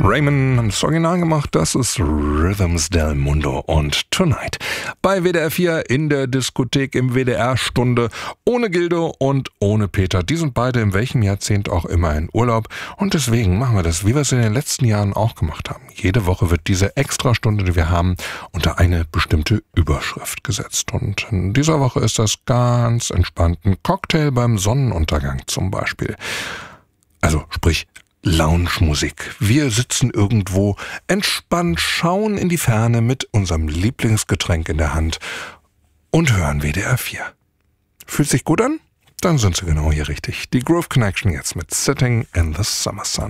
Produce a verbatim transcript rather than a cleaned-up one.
Raymond hat das Original gemacht, das ist Rhythms del Mundo und Tonight. Bei W D R vier in der Diskothek im W D R-Stunde ohne Gildo und ohne Peter. Die sind beide in welchem Jahrzehnt auch immer in Urlaub und deswegen machen wir das, wie wir es in den letzten Jahren auch gemacht haben. Jede Woche wird diese Extrastunde, die wir haben, unter eine bestimmte Überschrift gesetzt. Und in dieser Woche ist das ganz entspannt. Ein Cocktail beim Sonnenuntergang zum Beispiel. Also sprich Lounge-Musik. Wir sitzen irgendwo entspannt, schauen in die Ferne mit unserem Lieblingsgetränk in der Hand und hören W D R vier. Fühlt sich gut an? Dann sind Sie genau hier richtig. Die Groove Connection jetzt mit Sitting in the Summer Sun.